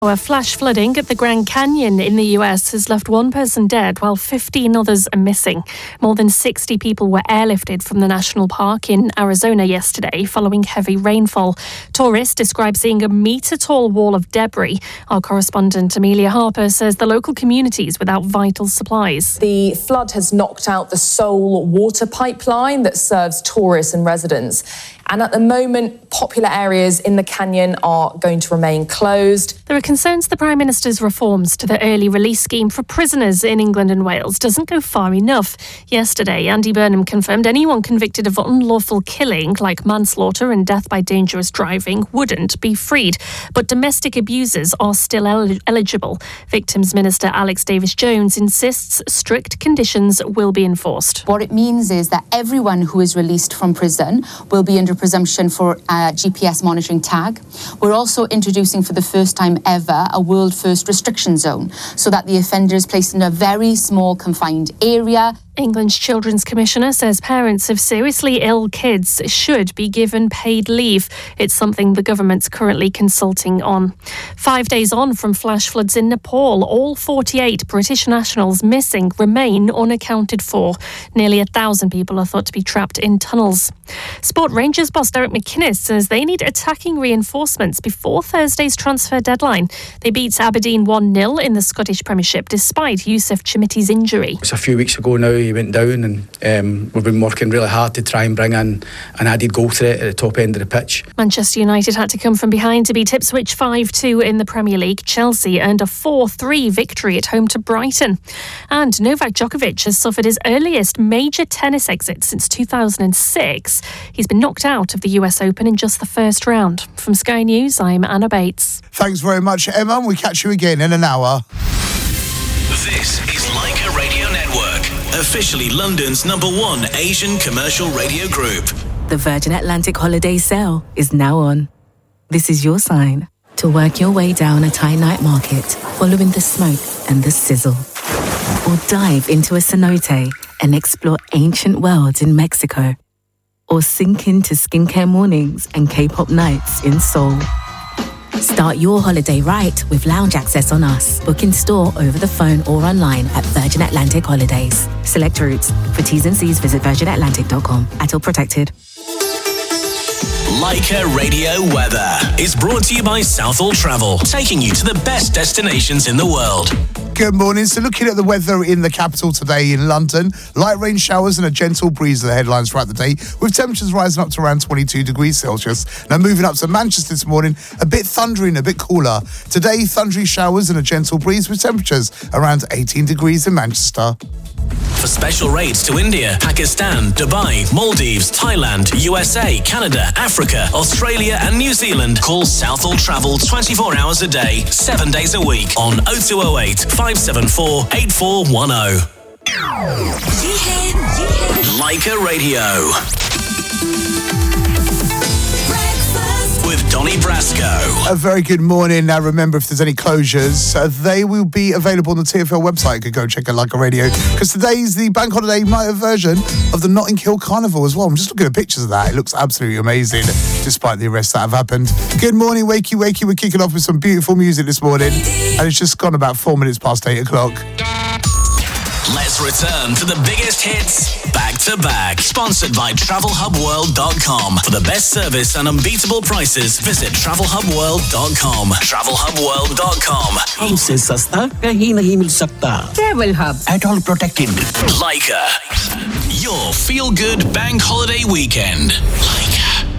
A flash flooding at the Grand Canyon in the US has left one person dead while 15 others are missing. More than 60 people were airlifted from the national park in Arizona yesterday following heavy rainfall. Tourists describe seeing a metre-tall wall of debris. Our correspondent Amelia Harper says the local community is without vital supplies. The flood has knocked out the sole water pipeline that serves tourists and residents. And at the moment, popular areas in the canyon are going to remain closed. There are concerns the Prime Minister's reforms to the early release scheme for prisoners in England and Wales doesn't go far enough. Yesterday, Andy Burnham confirmed anyone convicted of unlawful killing, like manslaughter and death by dangerous driving, wouldn't be freed. But domestic abusers are still eligible. Victims Minister Alex Davis-Jones insists strict conditions will be enforced. What it means is that everyone who is released from prison will be under presumption for a GPS monitoring tag. We're also introducing for the first time ever a world first restriction zone so that the offender is placed in a very small confined area. England's Children's Commissioner says parents of seriously ill kids should be given paid leave. It's something the government's currently consulting on. 5 days on from flash floods in Nepal, all 48 British nationals missing remain unaccounted for. Nearly 1,000 people are thought to be trapped in tunnels. Sport Rangers boss Derek McInnes says they need attacking reinforcements before Thursday's transfer deadline. They beat Aberdeen 1-0 in the Scottish Premiership despite Youssef Chimiti's injury. It's a few weeks ago now. He went down and we've been working really hard to try and bring in an added goal threat at the top end of the pitch. Manchester United had to come from behind to beat Ipswich 5-2 in the Premier League. Chelsea earned a 4-3 victory at home to Brighton. And Novak Djokovic has suffered his earliest major tennis exit since 2006. He's been knocked out of the US Open in just the first round. From Sky News, I'm Anna Bates. Thanks very much, Emma. We catch you again in an hour. This is Leica Radio Network, officially London's #1 Asian commercial radio group. The Virgin Atlantic holiday sale is now on. This is your sign to work your way down a Thai night market, following the smoke and the sizzle. Or dive into a cenote and explore ancient worlds in Mexico. Or sink into skincare mornings and K-pop nights in Seoul. Start your holiday right with lounge access on us. Book in store, over the phone or online at Virgin Atlantic Holidays. Select routes. For T's and C's, visit virginatlantic.com. ATOL protected. Leica Radio Weather is brought to you by Southall Travel, taking you to the best destinations in the world. Good morning. So looking at the weather in the capital today in London, light rain showers and a gentle breeze are the headlines throughout the day, with temperatures rising up to around 22 degrees Celsius. Now moving up to Manchester this morning, a bit thundering, a bit cooler. Today, thundery showers and a gentle breeze with temperatures around 18 degrees in Manchester. For special rates to India, Pakistan, Dubai, Maldives, Thailand, USA, Canada, Africa, Australia and New Zealand, call Southall Travel 24 hours a day, 7 days a week on 0208 574 8410. Leica Radio. With Donny Brasco. A very good morning. Now remember, if there's any closures, they will be available on the TfL website. You could go check it Leica Radio, because today's the bank holiday night version of the Notting Hill Carnival as well. I'm just looking at pictures of that. It looks absolutely amazing, despite the arrests that have happened. Good morning, Wakey Wakey. We're kicking off with some beautiful music this morning, and it's just gone about 4 minutes past 8 o'clock. Let's return to the biggest hits back to back. Sponsored by TravelHubWorld.com. For the best service and unbeatable prices, visit TravelHubWorld.com. TravelHubWorld.com. हमसे सस्ता कहीं नहीं मिल सकता. Travel Hub. ATOL protected. Leica. Your feel-good bank holiday weekend. Leica.